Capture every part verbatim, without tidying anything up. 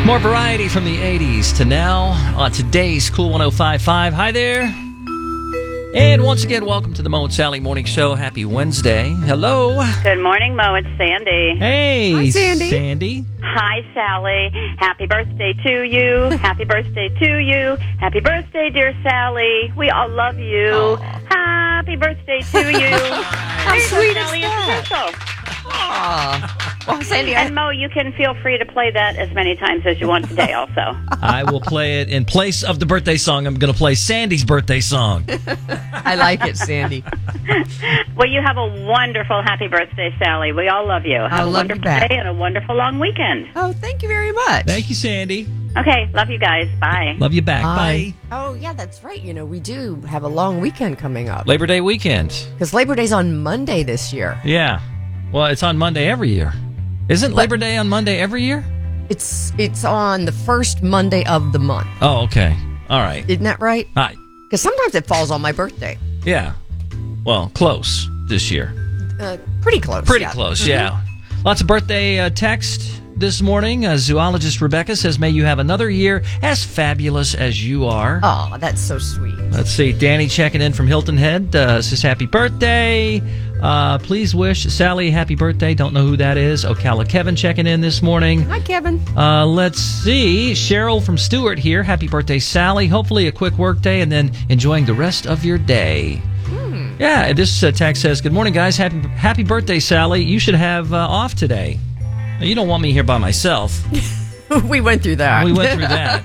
More variety from the eighties to now on today's Cool one oh five point five. Hi there. And once again, welcome to the Mo and Sally Morning Show. Happy Wednesday. Hello. Good morning, Mo. It's Sandy. Hey, Hi, Sandy. Sandy. Hi, Sally. Happy birthday to you. Happy birthday to you. Happy birthday, dear Sally. We all love you. Aw. Happy birthday to you. How There you go, sweet is Sally. It's that? official. Aw. Well, Sandy, I, And Mo, you can feel free to play that as many times as you want today also. I will play it in place of the birthday song. I'm going to play Sandy's birthday song. I like it, Sandy. Well, you have a wonderful happy birthday, Sally. We all love you. Have I a love you wonderful back. day and a wonderful long weekend. Oh, thank you very much. Thank you, Sandy. Okay, love you guys. Bye. Love you back. Bye. Oh, yeah, that's right. You know, we do have a long weekend coming up. Labor Day weekend. Because Labor Day's on Monday this year. Yeah. Well, it's on Monday every year. Isn't Labor Day on Monday every year? It's it's on the first Monday of the month. Oh, okay. All right. Isn't that right? Hi. Because sometimes it falls on my birthday. Yeah. Well, close this year. Uh, pretty close. Pretty yeah. close, yeah. Lots of birthday uh, text this morning. Uh, zoologist Rebecca says, may you have another year as fabulous as you are. Oh, that's so sweet. Let's see. Danny checking in from Hilton Head uh, says, happy birthday. Uh, please wish Sally happy birthday. Don't know who that is. Ocala Kevin checking in this morning. Hi, Kevin. Uh, let's see. Cheryl from Stewart here. Happy birthday, Sally. Hopefully a quick work day and then enjoying the rest of your day. Hmm. Yeah, this uh, text says, good morning, guys. Happy happy birthday, Sally. You should have uh, off today. Now, you don't want me here by myself. We went through that. We went through that.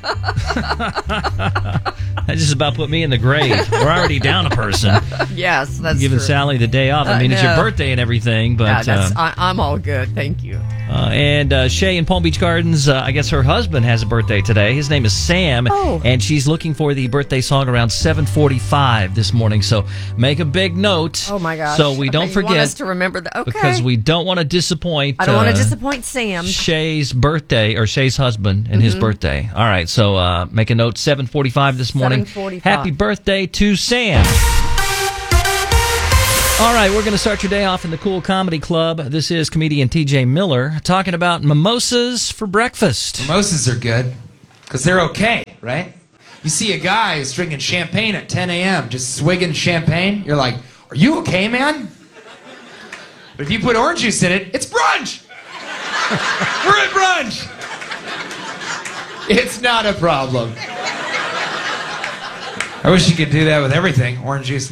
That just about put me in the grave. We're already down a person. Yes, that's Giving true. Sally the day off. I I mean, it's your know. birthday and everything, but... Yeah, that's, uh, I, I'm all good. Thank you. Uh, and uh, Shay in Palm Beach Gardens, uh, I guess her husband has a birthday today. His name is Sam, Oh. and she's looking for the birthday song around seven forty-five this morning. So make a big note. Oh, my gosh. So we don't Okay, you want forget, us to remember that. Okay. because we don't want to disappoint. I don't want uh, to disappoint Sam. Shay's birthday, or Shay's husband, and his birthday. All right, so uh, make a note, seven forty-five this morning. seven forty-five. Happy birthday to Sam. All right, we're going to start your day off in the Cool Comedy Club. This is comedian T J Miller talking about mimosas for breakfast. Mimosas are good because they're okay, right? You see a guy who's drinking champagne at ten a.m., just swigging champagne. You're like, are you okay, man? But if you put orange juice in it, it's brunch. We're at brunch. It's not a problem. I wish you could do that with everything. Orange juice